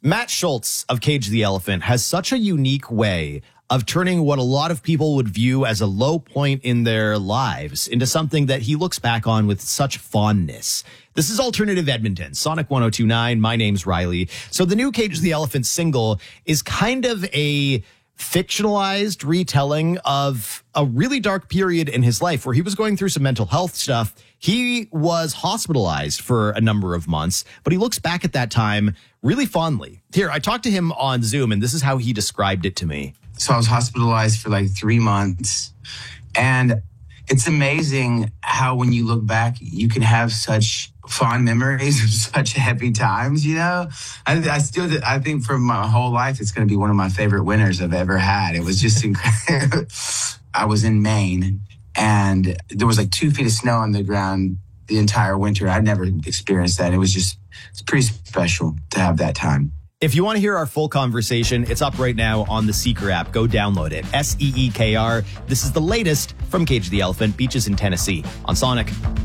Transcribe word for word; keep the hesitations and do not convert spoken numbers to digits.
Matt Schultz of Cage the Elephant has such a unique way of turning what a lot of people would view as a low point in their lives into something that he looks back on with such fondness. This is Alternative Edmonton, Sonic one oh two point nine. My name's Riley. So the new Cage the Elephant single is kind of a fictionalized retelling of a really dark period in his life where he was going through some mental health stuff. He was hospitalized for a number of months, but he looks back at that time really fondly. Here, I talked to him on Zoom, and this is how he described it to me. So I was hospitalized for like three months. And it's amazing how when you look back, you can have such fond memories of such happy times, you know? I, I still, I think for my whole life, it's going to be one of my favorite winters I've ever had. It was just incredible. I was in Maine, and there was like two feet of snow on the ground the entire winter. I'd never experienced that. It was just, it's pretty special to have that time. If you want to hear our full conversation, it's up right now on the Seeker app. Go download it. S E E K R. This is the latest from Cage the Elephant, Beaches in Tennessee on Sonic.